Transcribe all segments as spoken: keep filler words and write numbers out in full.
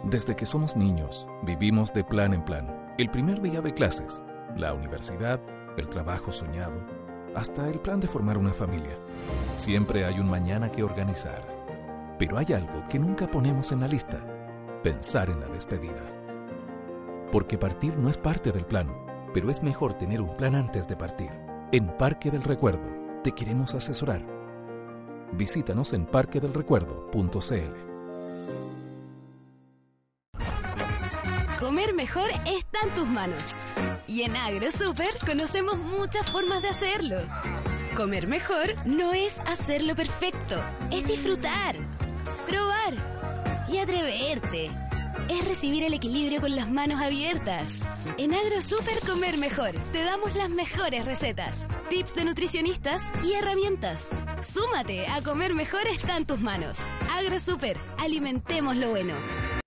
Desde que somos niños, vivimos de plan en plan. El primer día de clases, la universidad, el trabajo soñado, hasta el plan de formar una familia. Siempre hay un mañana que organizar. Pero hay algo que nunca ponemos en la lista: pensar en la despedida. Porque partir no es parte del plan, pero es mejor tener un plan antes de partir. En Parque del Recuerdo te queremos asesorar. Visítanos en parque del recuerdo punto c l. Comer mejor está en tus manos. Y en AgroSuper conocemos muchas formas de hacerlo. Comer mejor no es hacerlo perfecto, es disfrutar, probar y atreverte. Es recibir el equilibrio con las manos abiertas. En AgroSuper Comer Mejor te damos las mejores recetas, tips de nutricionistas y herramientas. Súmate a Comer Mejor está en tus manos. AgroSuper, alimentemos lo bueno.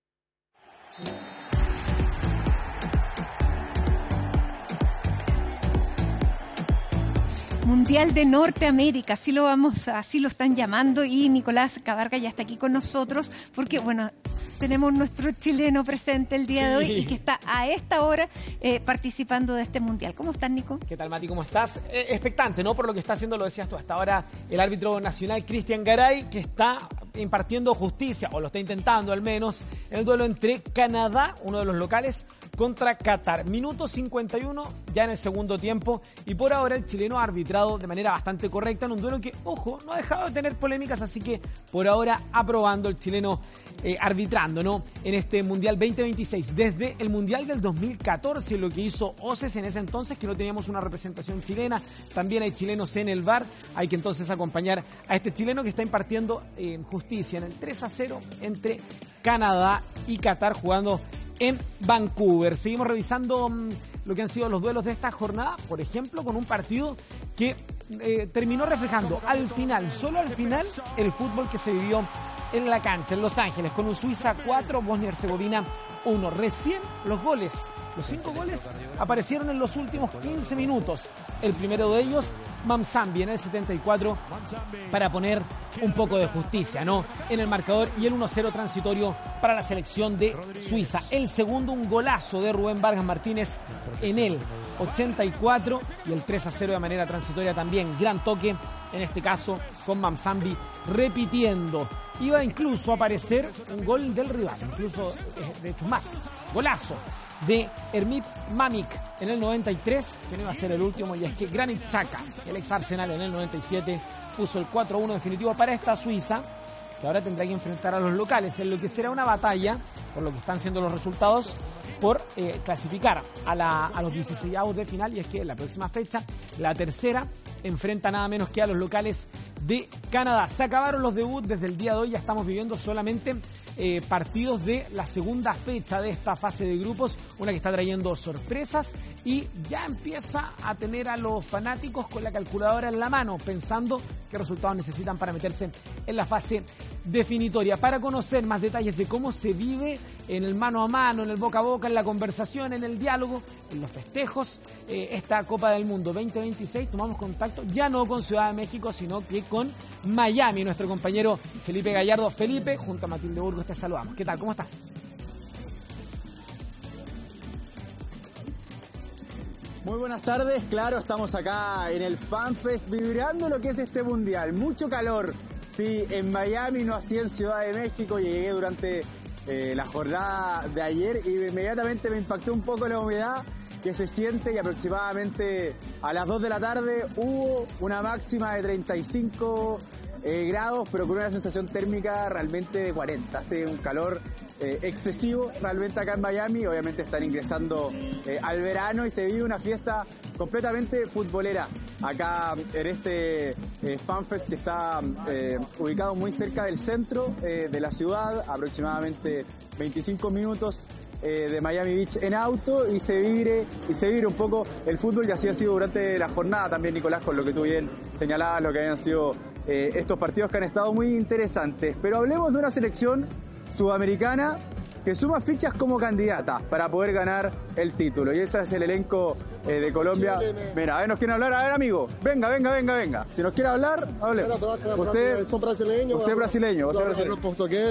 Mundial de Norteamérica, así lo vamos, así lo están llamando, y Nicolás Cabarga ya está aquí con nosotros porque, bueno, tenemos nuestro chileno presente el día sí. de hoy y que está a esta hora eh, participando de este Mundial. ¿Cómo estás, Nico? ¿Qué tal, Mati? ¿Cómo estás? Eh, expectante, ¿no? Por lo que está haciendo, lo decías tú, hasta ahora el árbitro nacional Cristian Garay, que está impartiendo justicia, o lo está intentando al menos, en el duelo entre Canadá, uno de los locales, contra Qatar. Minuto cincuenta y uno ya en el segundo tiempo, y por ahora el chileno ha arbitrado de manera bastante correcta en un duelo que, ojo, no ha dejado de tener polémicas, así que por ahora aprobando el chileno eh, arbitrando, ¿no? En este Mundial veinte veintiséis, desde el Mundial del dos mil catorce, lo que hizo Oces en ese entonces, que no teníamos una representación chilena. También hay chilenos en el V A R, hay que entonces acompañar a este chileno que está impartiendo eh, justicia en el tres a cero entre Canadá y Qatar, jugando en Vancouver. Seguimos revisando mmm, lo que han sido los duelos de esta jornada, por ejemplo, con un partido que eh, terminó reflejando al final, solo al final, el fútbol que se vivió en la cancha, en Los Ángeles, con un Suiza cuatro, Bosnia y Herzegovina uno. Recién los goles, los cinco goles, aparecieron en los últimos quince minutos. El primero de ellos, Mamsambi, en el setenta y cuatro, para poner un poco de justicia, ¿no?, en el marcador, y el uno cero transitorio para la selección de Suiza. El segundo, un golazo de Rubén Vargas Martínez en el ochenta y cuatro, y el tres a cero de manera transitoria también. Gran toque, en este caso con Mamsambi repitiendo. Iba incluso a aparecer un gol del rival, incluso, de hecho, más. Golazo de Hermip Mamik en el noventa y tres, que no iba a ser el último, y es que Granit Xhaka, el ex Arsenal, en el noventa y siete, puso el cuatro a uno definitivo para esta Suiza, que ahora tendrá que enfrentar a los locales, en lo que será una batalla, por lo que están siendo los resultados, por eh, clasificar a, la, a los dieciseisavos de final, y es que en la próxima fecha, la tercera, enfrenta nada menos que a los locales de Canadá. Se acabaron los debuts desde el día de hoy, ya estamos viviendo solamente eh, partidos de la segunda fecha de esta fase de grupos, una que está trayendo sorpresas, y ya empieza a tener a los fanáticos con la calculadora en la mano, pensando qué resultados necesitan para meterse en la fase definitoria. Para conocer más detalles de cómo se vive en el mano a mano, en el boca a boca, en la conversación, en el diálogo, en los festejos, eh, esta Copa del Mundo veinte veintiséis, tomamos contacto ya no con Ciudad de México, sino que con Miami. Nuestro compañero Felipe Gallardo. Felipe, junto a Matilde Burgos, te saludamos. ¿Qué tal? ¿Cómo estás? Muy buenas tardes. Claro, estamos acá en el FanFest vibrando lo que es este mundial. Mucho calor. Sí, en Miami, no así en Ciudad de México. Llegué durante eh, la jornada de ayer y inmediatamente me impactó un poco la humedad que se siente, y aproximadamente a las dos de la tarde hubo una máxima de treinta y cinco eh, grados, pero con una sensación térmica realmente de cuarenta. Hace un calor eh, excesivo realmente acá en Miami. Obviamente están ingresando eh, al verano y se vive una fiesta completamente futbolera acá en este eh, FanFest, que está eh, ubicado muy cerca del centro eh, de la ciudad, aproximadamente veinticinco minutos Eh, de Miami Beach en auto, y se vibre y se vibre un poco el fútbol, y así ha sido durante la jornada también, Nicolás, con lo que tú bien señalabas, lo que habían sido eh, estos partidos que han estado muy interesantes. Pero hablemos de una selección sudamericana que suma fichas como candidata para poder ganar el título, y ese es el elenco eh, de Colombia. Mira, a ver, nos quieren hablar, a ver, amigo, venga, venga, venga, venga. Si nos quiere hablar, hable. Usted, son brasileños, usted es brasileño, vos sos brasileño. portugués.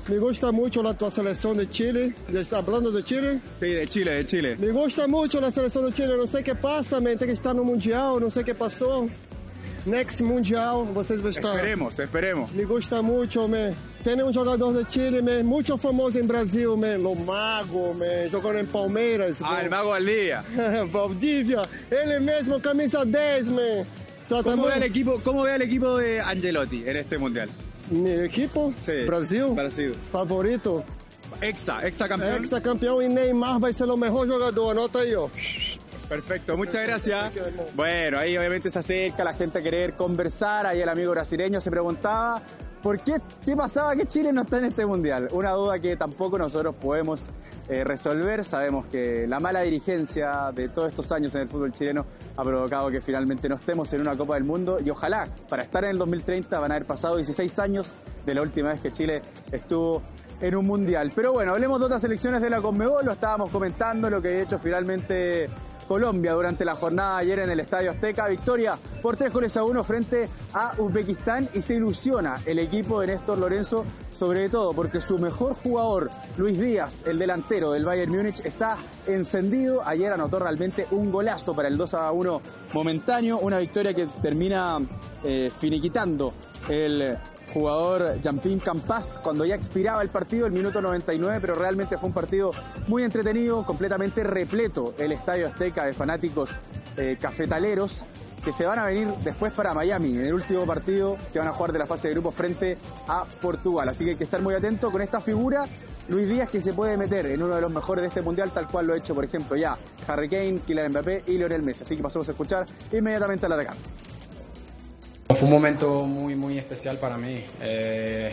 Me gusta mucho la tu selección de Chile. ¿Ya está hablando de Chile? Sí, de Chile, de Chile. Me gusta mucho la selección de Chile. No sé qué pasa, man. Tem que estar no Mundial. No sé qué pasó. Next Mundial, vocês vão estar. Esperemos, esperemos. Me gusta mucho, man. Tem um jogador de Chile, man, muito famoso em Brasil, man. Lo Mago, man. Jogando em Palmeiras. Ah, el Mago Valdivia. Valdivia. Ele mesmo, camisa diez, man. ¿Cómo ve, el equipo, ¿Cómo ve el equipo de Ancelotti en este mundial? Mi equipo? Sí. Brasil? Brasil. Favorito? Exa, exa campeón. Exa campeón y Neymar vai ser o mejor jogador, anota aí, ó. Perfecto, muchas gracias. Bueno, ahí obviamente se acerca la gente a querer conversar. Ahí el amigo brasileño se preguntaba por qué, qué pasaba que Chile no está en este mundial. Una duda que tampoco nosotros podemos eh, resolver. Sabemos que la mala dirigencia de todos estos años en el fútbol chileno ha provocado que finalmente no estemos en una Copa del Mundo. Y ojalá, para estar en el dos mil treinta van a haber pasado dieciséis años de la última vez que Chile estuvo en un mundial. Pero bueno, hablemos de otras selecciones de la Conmebol. Lo estábamos comentando, lo que ha hecho finalmente Colombia durante la jornada de ayer en el Estadio Azteca. Victoria por tres goles a uno frente a Uzbekistán y se ilusiona el equipo de Néstor Lorenzo, sobre todo porque su mejor jugador, Luis Díaz, el delantero del Bayern Múnich, está encendido. Ayer anotó realmente un golazo para el dos a uno momentáneo, una victoria que termina eh, finiquitando el jugador Jean-Pierre Campas cuando ya expiraba el partido, el minuto noventa y nueve, pero realmente fue un partido muy entretenido, completamente repleto el Estadio Azteca de fanáticos eh, cafetaleros que se van a venir después para Miami en el último partido que van a jugar de la fase de grupos frente a Portugal. Así que hay que estar muy atento con esta figura, Luis Díaz, que se puede meter en uno de los mejores de este mundial, tal cual lo ha hecho, por ejemplo, ya Harry Kane, Kylian Mbappé y Lionel Messi. Así que pasamos a escuchar inmediatamente al atacante. Fue un momento muy, muy especial para mí. Eh,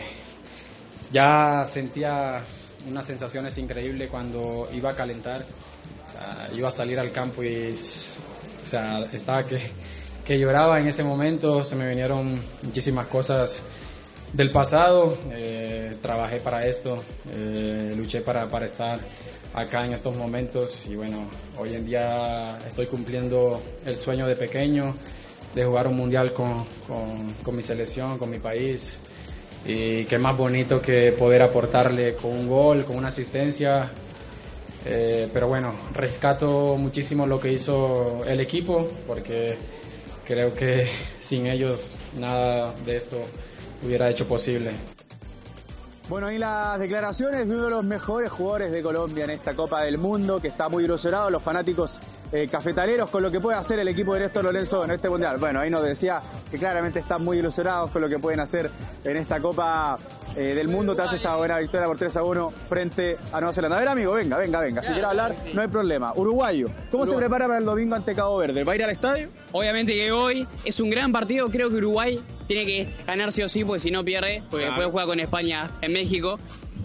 ya sentía unas sensaciones increíbles cuando iba a calentar. O sea, iba a salir al campo y o sea, estaba que, que lloraba en ese momento. Se me vinieron muchísimas cosas del pasado. Eh, trabajé para esto, eh, luché para, para estar acá en estos momentos. Y bueno, hoy en día estoy cumpliendo el sueño de pequeño, de jugar un mundial con, con, con mi selección, con mi país, y qué más bonito que poder aportarle con un gol, con una asistencia, eh, pero bueno, rescato muchísimo lo que hizo el equipo, porque creo que sin ellos nada de esto hubiera hecho posible. Bueno, ahí las declaraciones de uno de los mejores jugadores de Colombia en esta Copa del Mundo, que está muy ilusionado, los fanáticos eh, cafetaleros, con lo que puede hacer el equipo de Néstor Lorenzo en este Mundial. Bueno, ahí nos decía que claramente están muy ilusionados con lo que pueden hacer en esta Copa eh, del Mundo tras esa buena victoria por tres a uno frente a Nueva Zelanda. A ver, amigo, venga, venga, venga. Si quiere hablar, no hay problema. Uruguayo, ¿cómo Uruguay se prepara para el domingo ante Cabo Verde? ¿Va a ir al estadio? Obviamente que hoy es un gran partido. Creo que Uruguay tiene que ganar sí o sí, porque si no pierde, porque claro, después juega con España en México.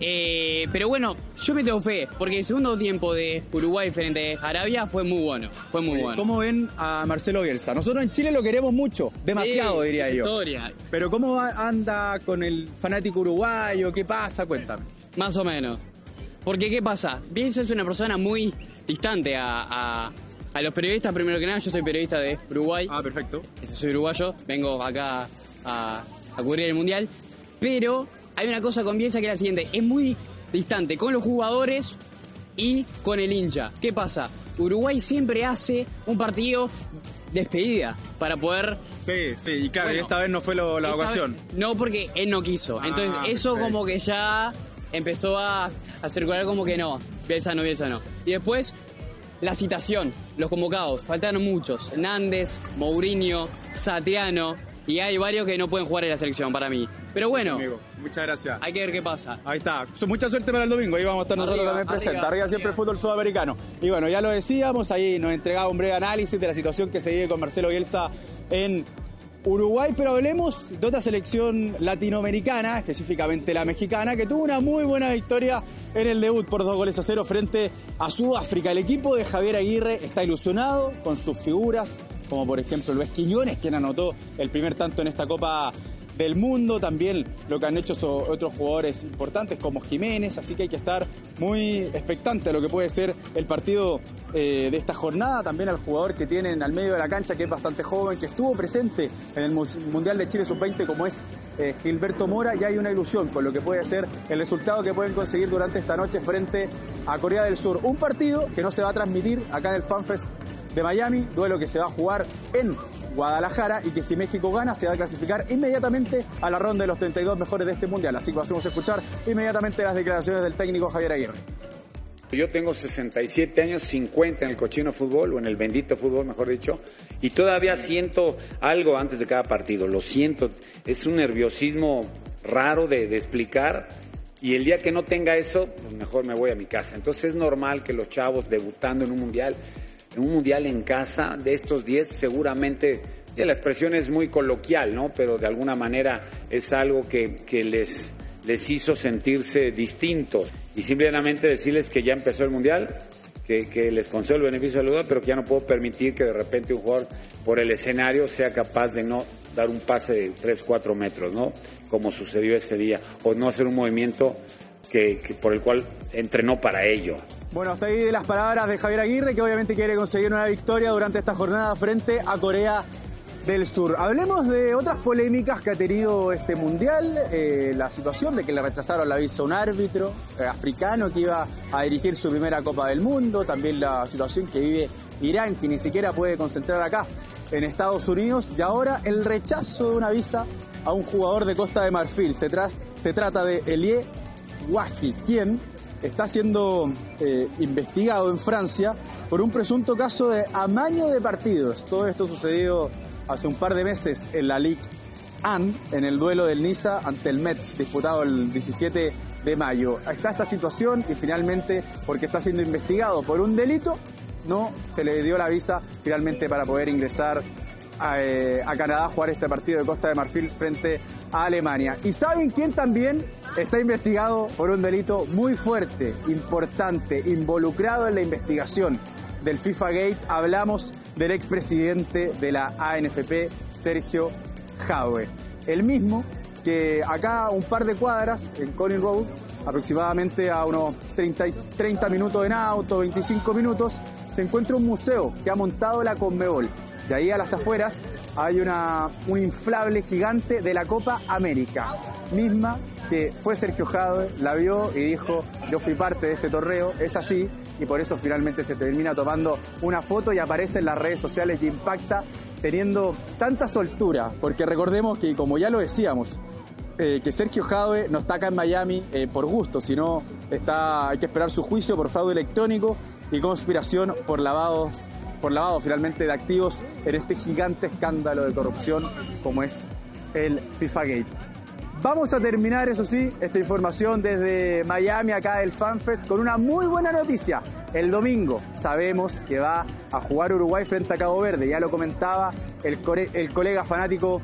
Eh, pero bueno, yo me tengo fe, porque el segundo tiempo de Uruguay frente a Arabia fue muy bueno, fue muy bueno. ¿Cómo ven a Marcelo Bielsa? Nosotros en Chile lo queremos mucho, demasiado, sí, diría yo. Historia. Pero ¿cómo anda con el fanático uruguayo? ¿Qué pasa? Cuéntame. Más o menos. Porque ¿qué pasa? Bielsa es una persona muy distante a, a, a los periodistas, primero que nada. Yo soy periodista de Uruguay. Ah, perfecto. Soy uruguayo, vengo acá a, a cubrir el Mundial. Pero hay una cosa con Bielsa que es la siguiente: es muy distante con los jugadores y con el hincha. ¿Qué pasa? Uruguay siempre hace un partido despedida para poder... Sí, sí, y claro, bueno, y esta vez no fue lo, la ocasión. Vez, no, porque él no quiso. Entonces ah, eso perfecto, como que ya empezó a, a circular como que no, Bielsa no, Bielsa no. Y después la citación, los convocados, faltaron muchos: Nández, Mourinho, Satriano, y hay varios que no pueden jugar en la selección para mí. Pero bueno, amigo, muchas gracias. Hay que ver qué pasa. Ahí está. Mucha suerte para el domingo. Ahí vamos a estar nosotros arriba, también presentes. Arriba, arriba siempre arriba. El fútbol sudamericano. Y bueno, ya lo decíamos, ahí nos entregaba un breve análisis de la situación que se vive con Marcelo Bielsa en Uruguay, pero hablemos de otra selección latinoamericana, específicamente la mexicana, que tuvo una muy buena victoria en el debut por dos goles a cero frente a Sudáfrica. El equipo de Javier Aguirre está ilusionado con sus figuras, como por ejemplo Luis Quiñones, quien anotó el primer tanto en esta Copa del Mundo, también lo que han hecho son otros jugadores importantes como Jiménez, así que hay que estar muy expectante a lo que puede ser el partido eh, de esta jornada. También al jugador que tienen al medio de la cancha, que es bastante joven, que estuvo presente en el Mundial de Chile sub veinte, como es eh, Gilberto Mora, ya hay una ilusión con lo que puede ser el resultado que pueden conseguir durante esta noche frente a Corea del Sur. Un partido que no se va a transmitir acá en el FanFest de Miami, duelo que se va a jugar en Guadalajara y que si México gana se va a clasificar inmediatamente a la ronda de los treinta y dos mejores de este mundial. Así que hacemos escuchar inmediatamente las declaraciones del técnico Javier Aguirre. Yo tengo sesenta y siete años, cincuenta en el cochino fútbol, o en el bendito fútbol, mejor dicho, y todavía siento algo antes de cada partido, lo siento, es un nerviosismo raro de, de explicar, y el día que no tenga eso, pues mejor me voy a mi casa. Entonces es normal que los chavos debutando en un mundial, en un mundial en casa, de estos diez seguramente, ya la expresión es muy coloquial, ¿no? Pero de alguna manera es algo que, que les, les hizo sentirse distintos. Y simplemente decirles que ya empezó el Mundial, que, que les concedo el beneficio de la duda, pero que ya no puedo permitir que de repente un jugador por el escenario sea capaz de no dar un pase de tres, cuatro metros, ¿no? Como sucedió ese día, o no hacer un movimiento que, que por el cual entrenó para ello. Bueno, hasta ahí las palabras de Javier Aguirre, que obviamente quiere conseguir una victoria durante esta jornada frente a Corea del Sur. Hablemos de otras polémicas que ha tenido este mundial, eh, la situación de que le rechazaron la visa a un árbitro eh, africano que iba a dirigir su primera Copa del Mundo, también la situación que vive Irán, que ni siquiera puede concentrar acá en Estados Unidos, y ahora el rechazo de una visa a un jugador de Costa de Marfil. Se, tra se trata de Elie Wahi, quien está siendo eh, investigado en Francia por un presunto caso de amaño de partidos. Todo esto sucedió hace un par de meses en la Ligue uno, en el duelo del Niza ante el Metz, disputado el diecisiete de mayo. Está esta situación y finalmente, porque está siendo investigado por un delito, no se le dio la visa finalmente para poder ingresar a, eh, a Canadá a jugar este partido de Costa de Marfil frente a Alemania. ¿Y saben quién también está investigado por un delito muy fuerte, importante, involucrado en la investigación del FIFA Gate? Hablamos del expresidente de la A N F P, Sergio Jadwe. El mismo que acá un par de cuadras, en Collins Road, aproximadamente a unos treinta, treinta minutos en auto, veinticinco minutos, se encuentra un museo que ha montado la Conmebol. De ahí a las afueras hay una, un inflable gigante de la Copa América, misma que fue Sergio Jadwe, la vio y dijo: yo fui parte de este torneo, es así, y por eso finalmente se termina tomando una foto y aparece en las redes sociales y impacta, teniendo tanta soltura, porque recordemos que, como ya lo decíamos, eh, que Sergio Jadwe no está acá en Miami eh, por gusto, sino está, hay que esperar su juicio por fraude electrónico y conspiración por lavados por lavado finalmente de activos en este gigante escándalo de corrupción como es el FIFA Gate. Vamos a terminar, eso sí, esta información desde Miami, acá del FanFest, con una muy buena noticia. El domingo sabemos que va a jugar Uruguay frente a Cabo Verde, ya lo comentaba el, el colega fanático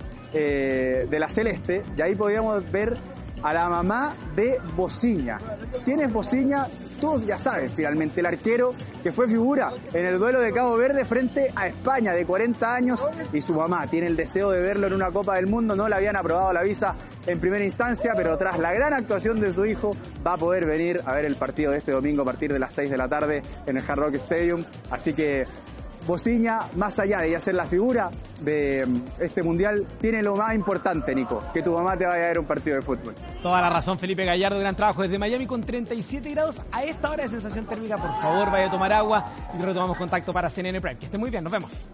eh, de la Celeste, y ahí podíamos ver a la mamá de Bociña. ¿Quién es Bociña? Todos ya saben, finalmente, el arquero que fue figura en el duelo de Cabo Verde frente a España, de cuarenta años, y su mamá tiene el deseo de verlo en una Copa del Mundo. No le habían aprobado la visa en primera instancia, pero tras la gran actuación de su hijo va a poder venir a ver el partido de este domingo a partir de las seis de la tarde en el Hard Rock Stadium. Así que Bociña, más allá de ya ser la figura de este mundial, tiene lo más importante, Nico, que tu mamá te vaya a ver un partido de fútbol. Toda la razón, Felipe Gallardo, gran trabajo desde Miami con treinta y siete grados a esta hora de sensación térmica. Por favor, vaya a tomar agua y retomamos contacto para C N N Prime. Que esté muy bien, nos vemos.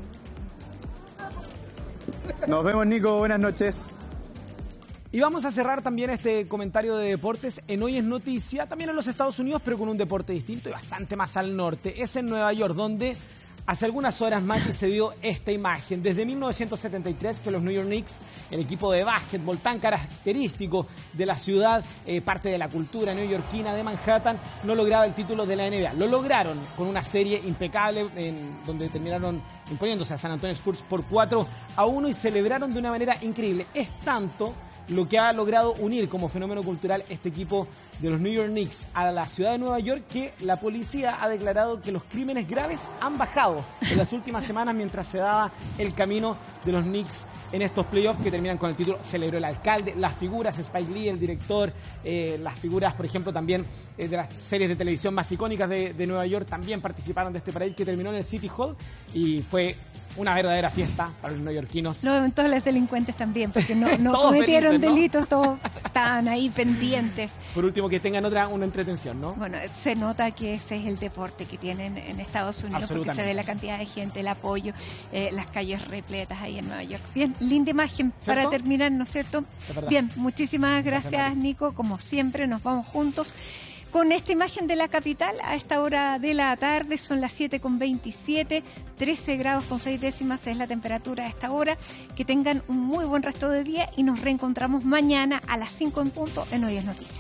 Nos vemos, Nico, buenas noches. Y vamos a cerrar también este comentario de deportes en Hoy es Noticia, también en los Estados Unidos, pero con un deporte distinto y bastante más al norte. Es en Nueva York, donde hace algunas horas más que se dio esta imagen. Desde mil novecientos setenta y tres que los New York Knicks, el equipo de básquetbol tan característico de la ciudad, eh, parte de la cultura neoyorquina de Manhattan, no lograba el título de la N B A. Lo lograron con una serie impecable en donde terminaron imponiéndose a San Antonio Spurs por cuatro a uno y celebraron de una manera increíble. Es tanto lo que ha logrado unir como fenómeno cultural este equipo de los New York Knicks a la ciudad de Nueva York, que la policía ha declarado que los crímenes graves han bajado en las últimas semanas mientras se daba el camino de los Knicks en estos playoffs que terminan con el título. Celebró el alcalde, las figuras, Spike Lee, el director, eh, las figuras, por ejemplo, también eh, de las series de televisión más icónicas de, de Nueva York también participaron de este parade que terminó en el City Hall y fue una verdadera fiesta para los neoyorquinos. No, todos los delincuentes también, porque no, no Todos cometieron felices, ¿no? delitos, todos estaban ahí pendientes. Por último, que tengan otra una entretención, ¿no? Bueno, se nota que ese es el deporte que tienen en Estados Unidos, porque se ve la cantidad de gente, el apoyo, eh, las calles repletas ahí en Nueva York. Bien, linda imagen ¿Cierto? para terminar, ¿no es cierto? Es Bien, muchísimas gracias, Gracias, Nico. Como siempre, nos vamos juntos con esta imagen de la capital a esta hora de la tarde. Son las siete con veintisiete, trece grados con seis décimas es la temperatura a esta hora. Que tengan un muy buen resto de día y nos reencontramos mañana a las cinco en punto en Hoy es Noticia.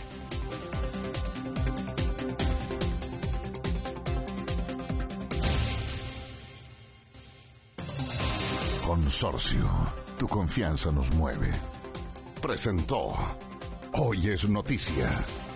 Consorcio, tu confianza nos mueve. Presentó Hoy es Noticia.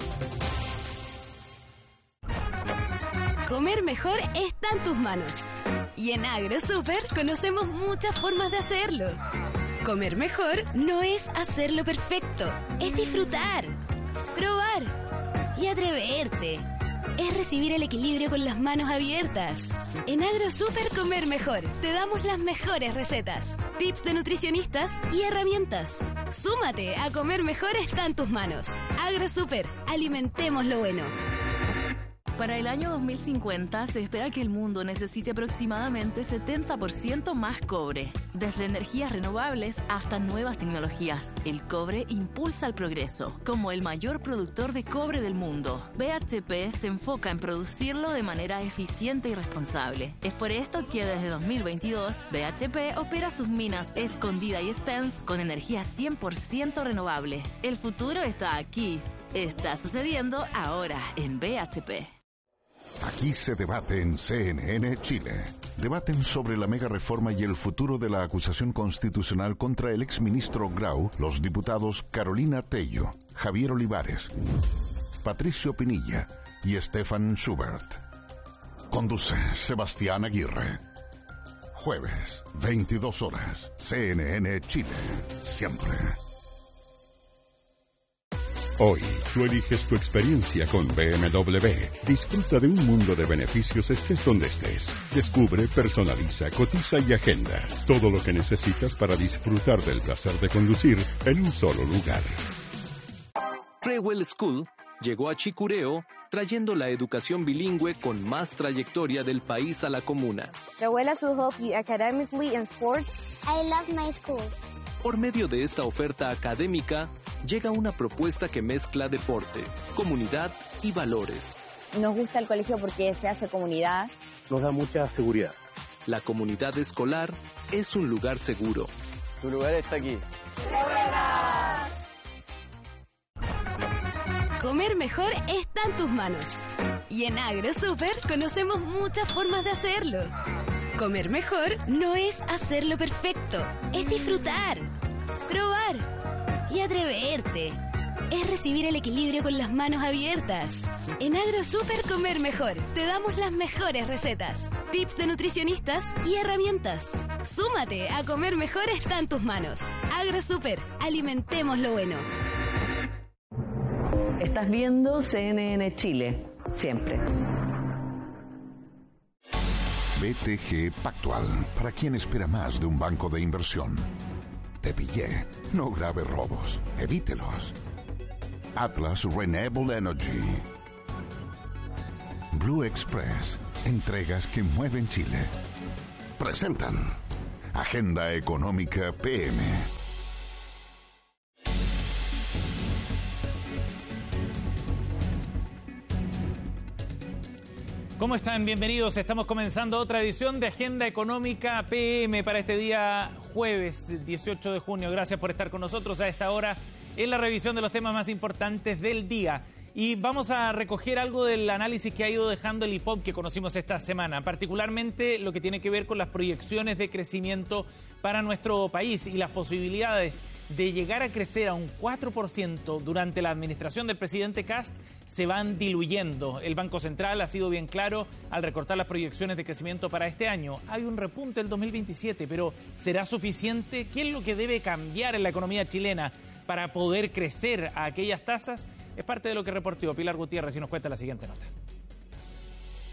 Comer mejor está en tus manos. Y en AgroSuper conocemos muchas formas de hacerlo. Comer mejor no es hacerlo perfecto, es disfrutar, probar y atreverte. Es recibir el equilibrio con las manos abiertas. En AgroSuper Comer Mejor te damos las mejores recetas, tips de nutricionistas y herramientas. Súmate a Comer Mejor está en tus manos. AgroSuper, alimentemos lo bueno. Para el año dos mil cincuenta se espera que el mundo necesite aproximadamente setenta por ciento más cobre. Desde energías renovables hasta nuevas tecnologías, el cobre impulsa el progreso. Como el mayor productor de cobre del mundo, B H P se enfoca en producirlo de manera eficiente y responsable. Es por esto que desde dos mil veintidós, B H P opera sus minas Escondida y Spence con energía cien por ciento renovable. El futuro está aquí. Está sucediendo ahora en B H P. Aquí se debate en C N N Chile. Debaten sobre la mega reforma y el futuro de la acusación constitucional contra el exministro Grau los diputados Carolina Tello, Javier Olivares, Patricio Pinilla y Stefan Schubert. Conduce Sebastián Aguirre. Jueves, veintidós horas, C N N Chile. Siempre. Hoy, tú eliges tu experiencia con B M W. Disfruta de un mundo de beneficios estés donde estés. Descubre, personaliza, cotiza y agenda. Todo lo que necesitas para disfrutar del placer de conducir en un solo lugar. Crewell School llegó a Chicureo trayendo la educación bilingüe con más trayectoria del país a la comuna. The abuelas will help you academically in sports. I love my school. Por medio de esta oferta académica, llega una propuesta que mezcla deporte, comunidad y valores. Nos gusta el colegio porque se hace comunidad. Nos da mucha seguridad. La comunidad escolar es un lugar seguro. Tu lugar está aquí. Comer mejor está en tus manos. Y en AgroSuper conocemos muchas formas de hacerlo. Comer mejor no es hacerlo perfecto, es disfrutar, probar y atreverte. Es recibir el equilibrio con las manos abiertas. En AgroSuper Comer Mejor te damos las mejores recetas, tips de nutricionistas y herramientas. Súmate a Comer Mejor está en tus manos. AgroSuper, alimentemos lo bueno. Estás viendo C N N Chile, siempre. B T G Pactual, para quien espera más de un banco de inversión. Te pillé, no grave robos, evítelos. Atlas Renewable Energy. Blue Express, entregas que mueven Chile. Presentan Agenda Económica P M. ¿Cómo están? Bienvenidos. Estamos comenzando otra edición de Agenda Económica P M para este día jueves dieciocho de junio. Gracias por estar con nosotros a esta hora en la revisión de los temas más importantes del día. Y vamos a recoger algo del análisis que ha ido dejando el I P O B que conocimos esta semana, particularmente lo que tiene que ver con las proyecciones de crecimiento para nuestro país y las posibilidades de llegar a crecer a un cuatro por ciento durante la administración del presidente Kast se van diluyendo. El Banco Central ha sido bien claro al recortar las proyecciones de crecimiento para este año. Hay un repunte el dos mil veintisiete, pero ¿será suficiente? ¿Qué es lo que debe cambiar en la economía chilena para poder crecer a aquellas tasas? Es parte de lo que reportó Pilar Gutiérrez y nos cuenta la siguiente nota.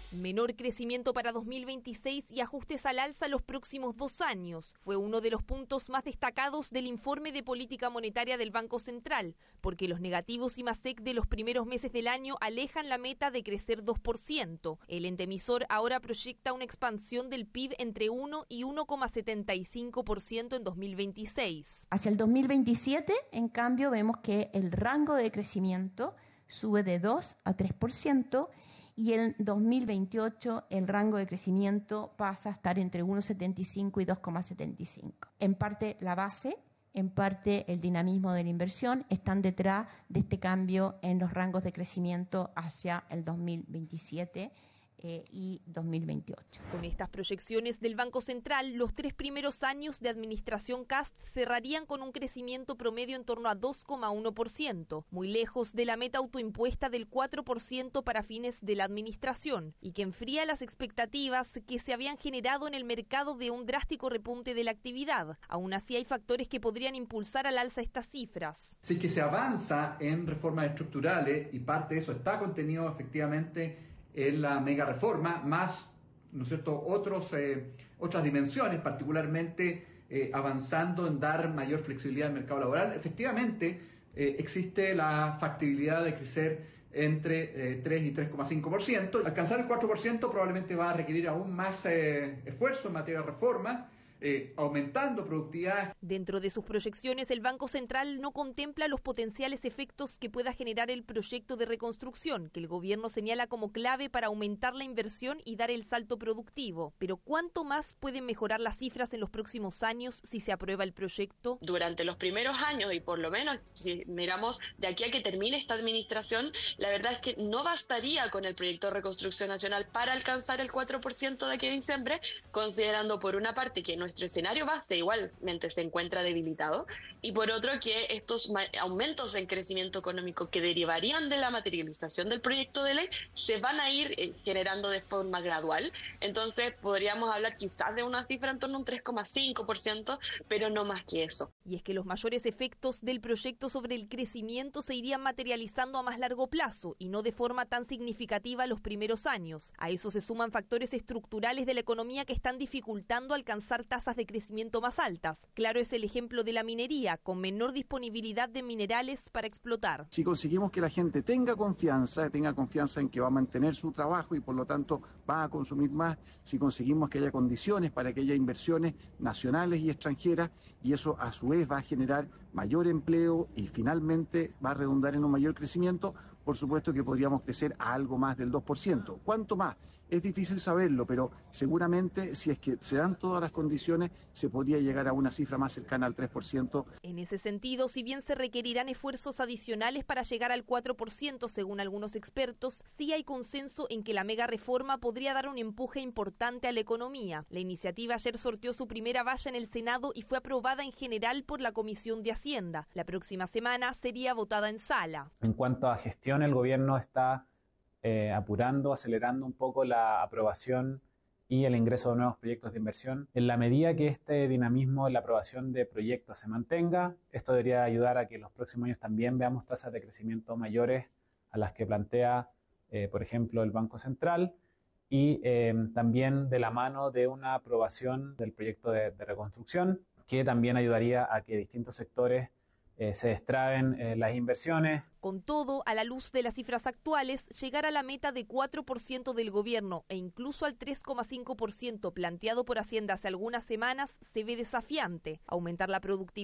Menor crecimiento para dos mil veintiséis y ajustes al alza los próximos dos años. Fue uno de los puntos más destacados del informe de política monetaria del Banco Central, porque los negativos IMASEC de los primeros meses del año alejan la meta de crecer dos por ciento. El ente emisor ahora proyecta una expansión del P I B entre uno y uno coma setenta y cinco por ciento en dos mil veintiséis. Hacia el dos mil veintisiete, en cambio, vemos que el rango de crecimiento sube de dos a tres por ciento y en dos mil veintiocho el rango de crecimiento pasa a estar entre uno coma setenta y cinco y dos coma setenta y cinco. En parte la base, en parte el dinamismo de la inversión están detrás de este cambio en los rangos de crecimiento hacia el dos mil veintisiete eh, y dos mil veintiocho. Con estas proyecciones del Banco Central, los tres primeros años de administración Kast cerrarían con un crecimiento promedio en torno a dos coma uno por ciento, muy lejos de la meta autoimpuesta del cuatro por ciento para fines de la administración, y que enfría las expectativas que se habían generado en el mercado de un drástico repunte de la actividad. Aún así, hay factores que podrían impulsar al alza estas cifras. Si que se avanza en reformas estructurales, y parte de eso está contenido efectivamente en la mega reforma, más, ¿no es cierto?, otros, eh, otras dimensiones, particularmente eh, avanzando en dar mayor flexibilidad al mercado laboral, efectivamente eh, existe la factibilidad de crecer entre eh, tres y tres coma cinco por ciento. Alcanzar el cuatro por ciento probablemente va a requerir aún más eh, esfuerzo en materia de reforma, Eh, aumentando productividad. Dentro de sus proyecciones, el Banco Central no contempla los potenciales efectos que pueda generar el proyecto de reconstrucción, que el gobierno señala como clave para aumentar la inversión y dar el salto productivo. Pero ¿cuánto más pueden mejorar las cifras en los próximos años si se aprueba el proyecto? Durante los primeros años, y por lo menos si miramos de aquí a que termine esta administración, la verdad es que no bastaría con el proyecto de reconstrucción nacional para alcanzar el cuatro por ciento de aquí a diciembre, considerando por una parte que no nuestro escenario base igualmente se encuentra debilitado y por otro que estos aumentos en crecimiento económico que derivarían de la materialización del proyecto de ley se van a ir eh, generando de forma gradual. Entonces podríamos hablar quizás de una cifra en torno a un tres coma cinco por ciento, pero no más que eso. Y es que los mayores efectos del proyecto sobre el crecimiento se irían materializando a más largo plazo y no de forma tan significativa los primeros años. A eso se suman factores estructurales de la economía que están dificultando alcanzar tasas de crecimiento más altas. Claro es el ejemplo de la minería, con menor disponibilidad de minerales para explotar. Si conseguimos que la gente tenga confianza, tenga confianza en que va a mantener su trabajo y por lo tanto va a consumir más, si conseguimos que haya condiciones para que haya inversiones nacionales y extranjeras, y eso a su vez va a generar mayor empleo y finalmente va a redundar en un mayor crecimiento, por supuesto que podríamos crecer a algo más del dos por ciento. ¿Cuánto más? Es difícil saberlo, pero seguramente si es que se dan todas las condiciones, se podría llegar a una cifra más cercana al tres por ciento. En ese sentido, si bien se requerirán esfuerzos adicionales para llegar al cuatro por ciento, según algunos expertos, sí hay consenso en que la mega reforma podría dar un empuje importante a la economía. La iniciativa ayer sorteó su primera valla en el Senado y fue aprobada en general por la Comisión de Hacienda. La próxima semana sería votada en sala. En cuanto a gestión, el gobierno está eh, apurando, acelerando un poco la aprobación y el ingreso de nuevos proyectos de inversión. En la medida que este dinamismo en la aprobación de proyectos se mantenga, esto debería ayudar a que en los próximos años también veamos tasas de crecimiento mayores a las que plantea, eh, por ejemplo, el Banco Central, y eh, también de la mano de una aprobación del proyecto de, de reconstrucción, que también ayudaría a que distintos sectores eh, se destraben eh, las inversiones. Con todo, a la luz de las cifras actuales, llegar a la meta de cuatro por ciento del gobierno e incluso al tres coma cinco por ciento planteado por Hacienda hace algunas semanas se ve desafiante. Aumentar la productividad